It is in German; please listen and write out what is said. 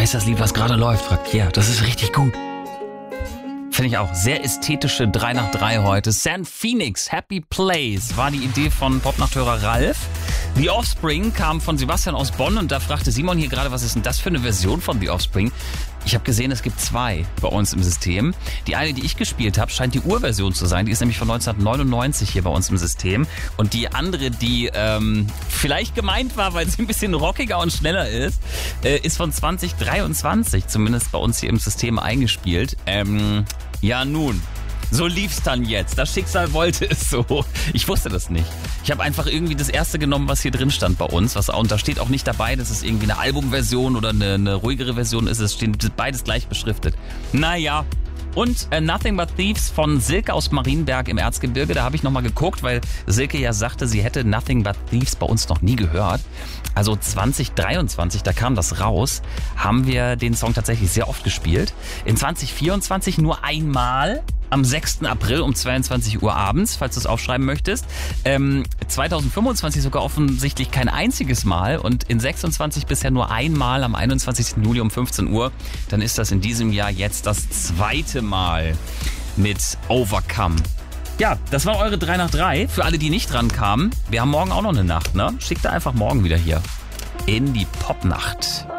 heißt das Lied, was gerade läuft? Fragt Pierre. Das ist richtig gut. Finde ich auch. Sehr ästhetische 3 nach 3 heute. San Phoenix, Happy Place war die Idee von Popnachthörer Ralf. The Offspring kam von Sebastian aus Bonn und da fragte Simon hier gerade, was ist denn das für eine Version von The Offspring? Ich habe gesehen, es gibt 2 bei uns im System. Die eine, die ich gespielt habe, scheint die Urversion zu sein. Die ist nämlich von 1999 hier bei uns im System. Und die andere, die vielleicht gemeint war, weil sie ein bisschen rockiger und schneller ist von 2023, zumindest bei uns hier im System eingespielt. Ja nun, so lief's dann jetzt. Das Schicksal wollte es so. Ich wusste das nicht. Ich habe einfach irgendwie das erste genommen, was hier drin stand bei uns. Und da steht auch nicht dabei, dass es irgendwie eine Albumversion oder eine ruhigere Version ist. Es steht beides gleich beschriftet. Naja. Und Nothing But Thieves von Silke aus Marienberg im Erzgebirge. Da habe ich nochmal geguckt, weil Silke ja sagte, sie hätte Nothing But Thieves bei uns noch nie gehört. Also 2023, da kam das raus, haben wir den Song tatsächlich sehr oft gespielt. In 2024 nur einmal. Am 6. April um 22 Uhr abends, falls du es aufschreiben möchtest. 2025 sogar offensichtlich kein einziges Mal und in 26 bisher nur einmal am 21. Juli um 15 Uhr. Dann ist das in diesem Jahr jetzt das 2. Mal mit Overcome. Ja, das war eure 3 nach 3. Für alle, die nicht dran kamen, wir haben morgen auch noch eine Nacht, ne? Schickt da einfach morgen wieder hier in die Popnacht.